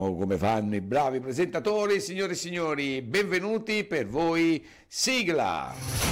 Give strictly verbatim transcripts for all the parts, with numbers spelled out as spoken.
O come fanno i bravi presentatori, signore e signori, benvenuti per voi, sigla!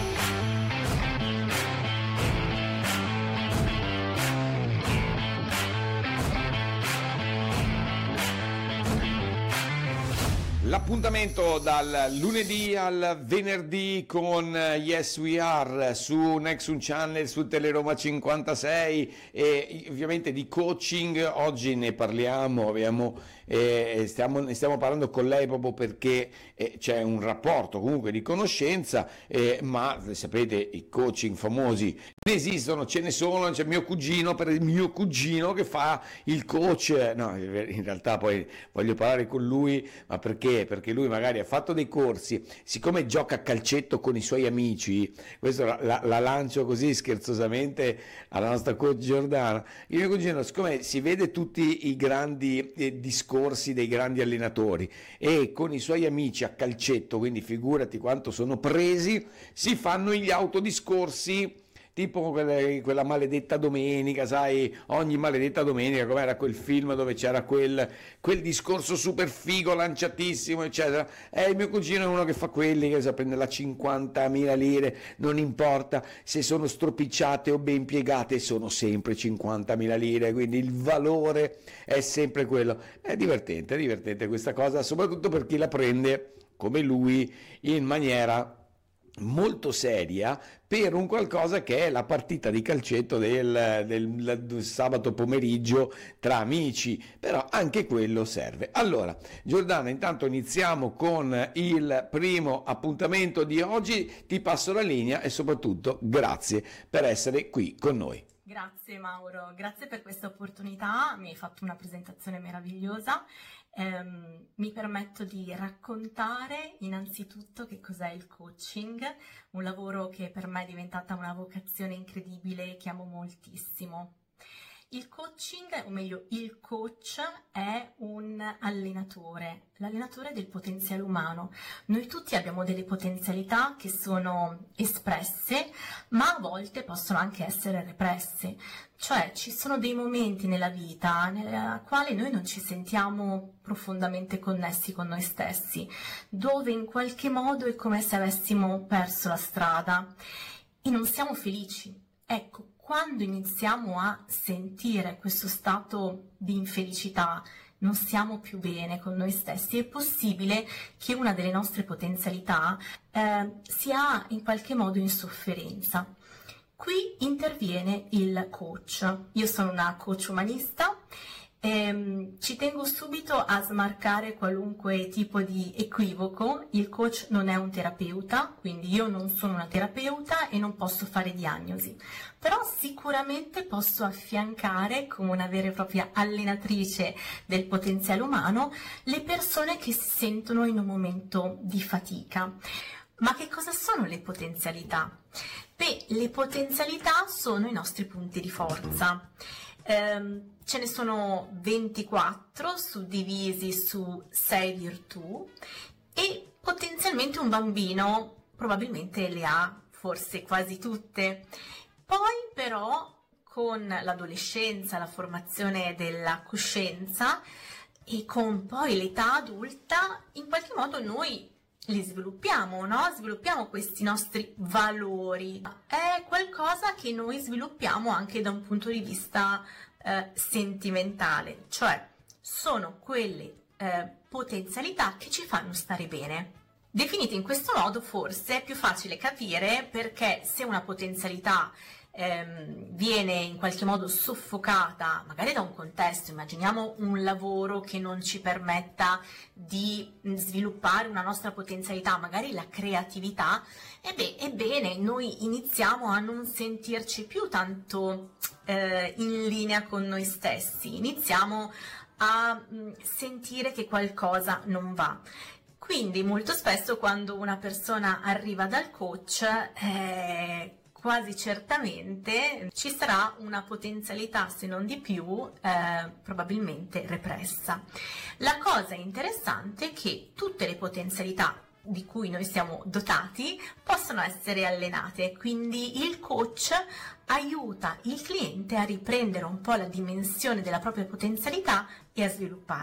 L'appuntamento dal lunedì al venerdì con Yes We Are su Nexum Channel, su Teleroma cinquantasei e ovviamente di coaching. Oggi ne parliamo, abbiamo, eh, stiamo, ne stiamo parlando con lei proprio perché eh, c'è un rapporto comunque di conoscenza, eh, ma sapete i coaching famosi ne esistono, ce ne sono, c'è mio cugino, per il mio cugino che fa il coach, no in realtà poi voglio parlare con lui, ma perché? Perché lui magari ha fatto dei corsi, siccome gioca a calcetto con i suoi amici, questo la, la, la lancio così scherzosamente alla nostra coach Giordana, il mio cugino siccome si vede tutti i grandi eh, discorsi dei grandi allenatori e con i suoi amici a calcetto, quindi figurati quanto sono presi, si fanno gli autodiscorsi tipo quelle, quella maledetta domenica, sai, ogni maledetta domenica, com'era quel film dove c'era quel, quel discorso super figo, lanciatissimo, eccetera. E il mio cugino è uno che fa quelli, che sa, prende la cinquantamila lire, non importa se sono stropicciate o ben piegate, sono sempre cinquantamila lire, quindi il valore è sempre quello. È divertente, è divertente questa cosa, soprattutto per chi la prende, come lui, in maniera molto seria per un qualcosa che è la partita di calcetto del, del, del sabato pomeriggio tra amici, però anche quello serve. Allora Giordana, intanto iniziamo con il primo appuntamento di oggi, ti passo la linea e soprattutto grazie per essere qui con noi. Grazie Mauro, grazie per questa opportunità, mi hai fatto una presentazione meravigliosa. Um, mi permetto di raccontare innanzitutto che cos'è il coaching, un lavoro che per me è diventata una vocazione incredibile che amo moltissimo. Il coaching, o meglio il coach, è un allenatore, l'allenatore del potenziale umano. Noi tutti abbiamo delle potenzialità che sono espresse, ma a volte possono anche essere represse. Cioè ci sono dei momenti nella vita nella quale noi non ci sentiamo profondamente connessi con noi stessi, dove in qualche modo è come se avessimo perso la strada e non siamo felici. Ecco, quando iniziamo a sentire questo stato di infelicità, non siamo più bene con noi stessi, è possibile che una delle nostre potenzialità eh, sia in qualche modo in sofferenza. Qui interviene il coach. Io sono una coach umanista e ci tengo subito a smarcare qualunque tipo di equivoco. Il coach non è un terapeuta, quindi io non sono una terapeuta e non posso fare diagnosi, però sicuramente posso affiancare come una vera e propria allenatrice del potenziale umano le persone che si sentono in un momento di fatica. Ma che cosa sono le potenzialità? Beh, le potenzialità sono i nostri punti di forza. Eh, ce ne sono ventiquattro suddivisi su sei virtù e potenzialmente un bambino probabilmente le ha forse quasi tutte. Poi però con l'adolescenza, la formazione della coscienza e con poi l'età adulta, in qualche modo noi li sviluppiamo, no? Sviluppiamo questi nostri valori. È qualcosa che noi sviluppiamo anche da un punto di vista eh, sentimentale, cioè sono quelle eh, potenzialità che ci fanno stare bene. Definite in questo modo forse è più facile capire perché se una potenzialità ehm, viene in qualche modo soffocata magari da un contesto, immaginiamo un lavoro che non ci permetta di sviluppare una nostra potenzialità, magari la creatività, e beh, ebbene noi iniziamo a non sentirci più tanto eh, in linea con noi stessi, iniziamo a mh, sentire che qualcosa non va. Quindi molto spesso quando una persona arriva dal coach eh, quasi certamente ci sarà una potenzialità, se non di più, eh, probabilmente repressa. La cosa interessante è che tutte le potenzialità di cui noi siamo dotati possono essere allenate, quindi il coach aiuta il cliente a riprendere un po' la dimensione della propria potenzialità e a svilupparla.